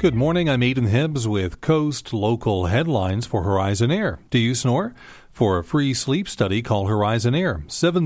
Good morning, I'm Aidan Hibbs with Coast Local Headlines for Horizon Air. Do you snore? For a free sleep study, call Horizon Air,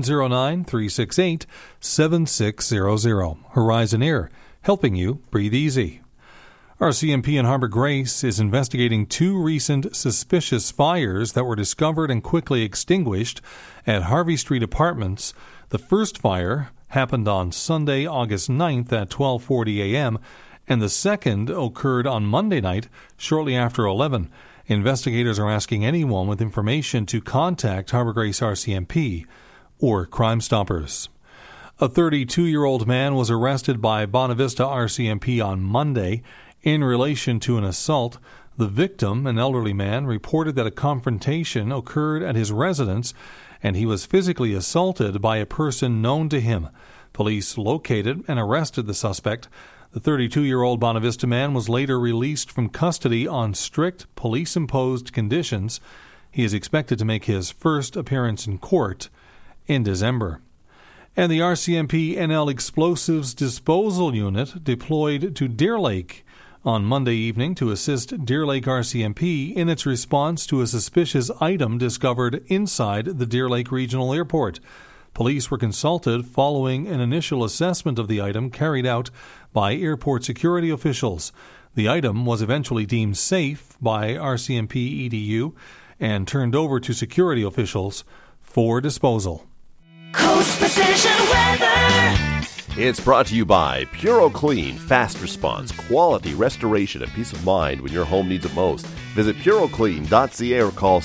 709-368-7600. Horizon Air, helping you breathe easy. RCMP in Harbor Grace is investigating two recent suspicious fires that were discovered and quickly extinguished at Harvey Street Apartments. The first fire happened on Sunday, August 9th at 12:40 a.m., and the second occurred on Monday night, shortly after 11. Investigators are asking anyone with information to contact Harbor Grace RCMP or Crime Stoppers. A 32-year-old man was arrested by Bonavista RCMP on Monday in relation to an assault. The victim, an elderly man, reported that a confrontation occurred at his residence and he was physically assaulted by a person known to him. Police located and arrested the suspect. The 32-year-old Bonavista man was later released from custody on strict police-imposed conditions. He is expected to make his first appearance in court in December. And the RCMP NL Explosives Disposal Unit deployed to Deer Lake on Monday evening to assist Deer Lake RCMP in its response to a suspicious item discovered inside the Deer Lake Regional Airport. Police were consulted following an initial assessment of the item carried out by airport security officials. The item was eventually deemed safe by RCMP EDU and turned over to security officials for disposal. Coast Precision Weather. It's brought to you by Puro Clean, fast response, quality restoration, and peace of mind when your home needs it most. Visit puroclean.ca or call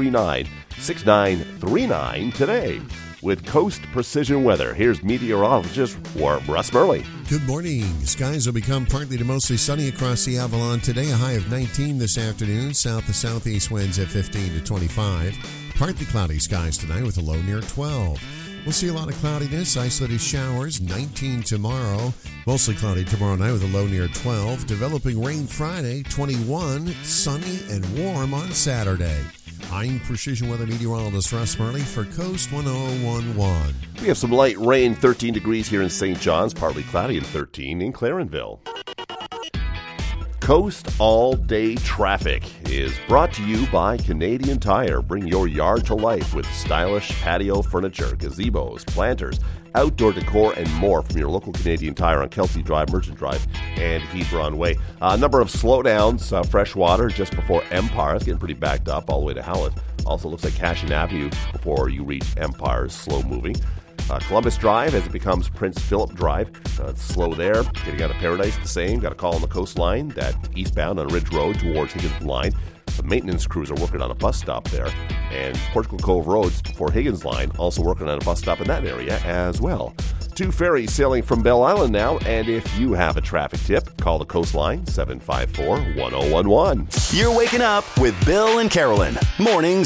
739-6939 today. With Coast Precision Weather, here's meteorologist Russ Murley. Good morning. Skies will become partly to mostly sunny across the Avalon today. A high of 19 this afternoon. South to southeast winds at 15 to 25. Partly cloudy skies tonight with a low near 12. We'll see a lot of cloudiness, isolated showers, 19 tomorrow. Mostly cloudy tomorrow night with a low near 12. Developing rain Friday, 21. Sunny and warm on Saturday. I'm Precision Weather Meteorologist Russ Murley for Coast 1011. We have some light rain, 13 degrees here in St. John's, partly cloudy, and 13 in Clarenville. Coast All-Day Traffic is brought to you by Canadian Tire. Bring your yard to life with stylish patio furniture, gazebos, planters, outdoor decor, and more from your local Canadian Tire on Kelsey Drive, Merchant Drive, and Hebron Way. A number of slowdowns, Freshwater just before Empire. It's getting pretty backed up all the way to Howlett. Also looks like Cashin Avenue before you reach Empire is slow moving. Columbus Drive as it becomes Prince Philip Drive. It's slow there. Getting out of Paradise, the same. Got a call on the coastline that eastbound on Ridge Road towards Higgins Line. The maintenance crews are working on a bus stop there. And Portugal Cove Roads before Higgins Line also working on a bus stop in that area as well. Two ferries sailing from Belle Island now, and if you have a traffic tip, call the coastline 754-1011. You're waking up with Bill and Carolyn. Mornings